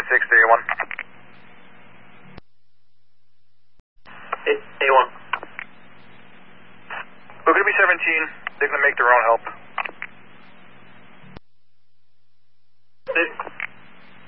to A1. A1. We're going to be 17. They're going to make their own help.